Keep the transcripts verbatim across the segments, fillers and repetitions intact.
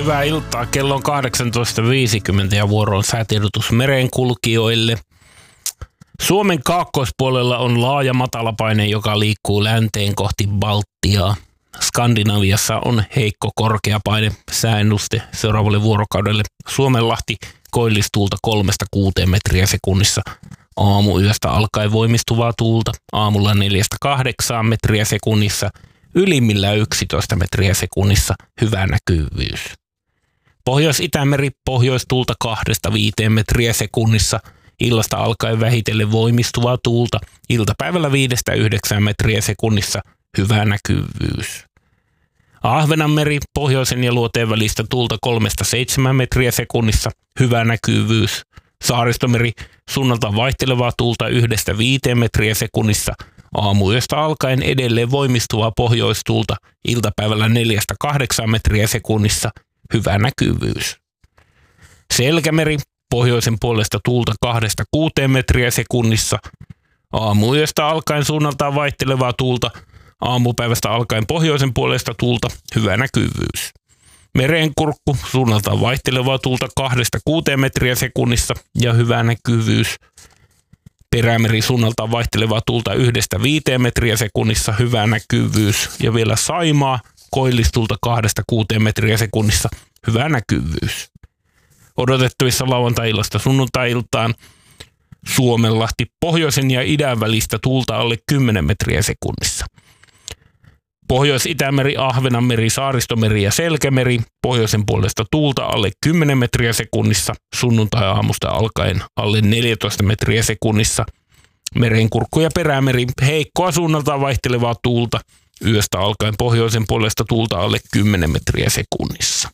Hyvää iltaa. Kello on kahdeksantoista viisikymmentä ja vuoro on säätiedotus merenkulkijoille. Suomen kaakkoispuolella on laaja matalapaine, joka liikkuu länteen kohti Baltiaa. Skandinaviassa on heikko korkeapaine, sääennuste seuraavalle vuorokaudelle. Suomenlahti koillistuulta kolmesta kuuteen metriä sekunnissa. Aamuyöstä alkaen voimistuvaa tuulta, aamulla neljästä kahdeksaan metriä sekunnissa, ylimmillä yksitoista metriä sekunnissa, hyvä näkyvyys. Pohjois-Itämeri pohjoistuulta kahdesta viiteen metriä sekunnissa, illasta alkaen vähitellen voimistuvaa tuulta, iltapäivällä viidestä yhdeksään metriä sekunnissa, hyvä näkyvyys. Ahvenanmeri pohjoisen ja luoteen välistä tuulta kolmesta seitsemään metriä sekunnissa, hyvä näkyvyys. Saaristomeri suunnalta vaihtelevaa tuulta yhdestä viiteen metriä sekunnissa, aamuyöstä alkaen edelleen voimistuvaa pohjoistuulta, iltapäivällä neljästä kahdeksaan metriä sekunnissa, hyvä näkyvyys. Selkämeri pohjoisen puolesta tuulta kahdesta kuuteen metriä sekunnissa, aamuyöstä alkaen suunnaltaan vaihtelevaa tuulta, aamupäivästä alkaen pohjoisen puolesta tuulta, hyvä näkyvyys. Merenkurkku suunnaltaan vaihtelevaa tuulta kahdesta kuuteen metriä sekunnissa ja hyvä näkyvyys. Perämeri suunnaltaan vaihtelevaa tuulta yhdestä viiteen metriä sekunnissa, hyvä näkyvyys. Ja vielä Saimaa koillistulta kahdesta kuuteen metriä sekunnissa, hyvä näkyvyys. Odotettavissa lauantai-illasta sunnuntai-iltaan Suomenlahti pohjoisen ja idän välistä tuulta alle kymmenen metriä sekunnissa. Pohjois-Itämeri, Ahvenanmeri, Saaristomeri ja Selkämeri pohjoisen puolesta tuulta alle kymmenen metriä sekunnissa, sunnuntai-aamusta alkaen alle neljätoista metriä sekunnissa. Merenkurkku ja Perämeri heikkoa suunnaltaan vaihtelevaa tuulta, yöstä alkaen pohjoisen puolesta tuulta alle kymmenen metriä sekunnissa.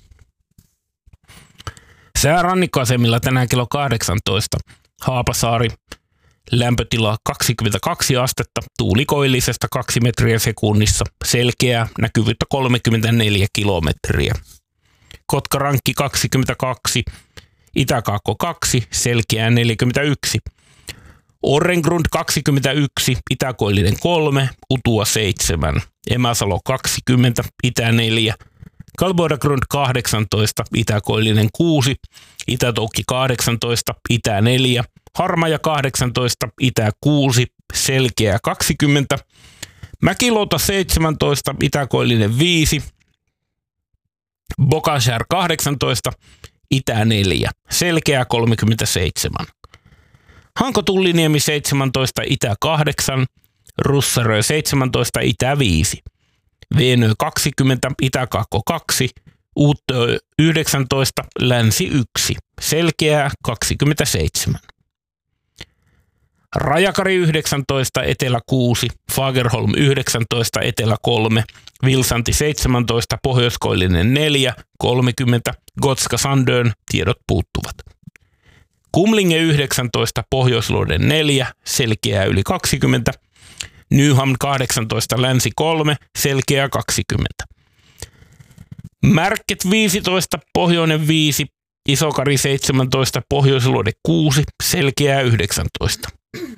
Sää rannikkoasemilla tänään kello kahdeksantoista. Haapasaari. Lämpötila kaksikymmentäkaksi astetta, tuuli koillisesta kaksi metriä sekunnissa, selkeää, näkyvyyttä kolmekymmentäneljä kilometriä. Kotkarankki kaksikymmentäkaksi, Itäkaakko kaksi, selkeää neljäkymmentäyksi. Orrengrund kaksikymmentäyksi, Itäkoillinen kolme, Utua seitsemän. Emäsalo kaksikymmentä, Itä neljä. Kalboidagrund kahdeksantoista, Itäkoillinen kuusi, Itätoukki kahdeksantoista, Itä neljä. Harmaja kahdeksantoista, Itä kuusi, selkeä kaksikymmentä. Mäkilouta seitsemäntoista, Itäkoillinen viisi. Bokashär kahdeksantoista, Itä neljä, selkeä kolmekymmentäseitsemän. Hanko-Tulliniemi seitsemäntoista, Itä kahdeksan. Russarö seitsemäntoista, Itä viisi. Veenö kaksikymmentä, Itäkaakko kaksi. Uutö yhdeksäntoista, Länsi yksi, selkeää kaksikymmentäseitsemän. Rajakari yhdeksäntoista, Etelä kuusi, Fagerholm yhdeksäntoista, Etelä kolme, Vilsanti seitsemäntoista, Pohjoiskoillinen neljä, kolmekymmentä, Gotska Sandön, tiedot puuttuvat. Kumlinge yhdeksäntoista, Pohjoisluoden neljä, selkeää yli kaksikymmentä, Nyhamn kahdeksantoista, Länsi kolme, selkeää kaksikymmentä. Märket viisitoista, Pohjoinen viisi, Isokari seitsemäntoista, Pohjoisluode kuusi, selkeää yhdeksäntoista.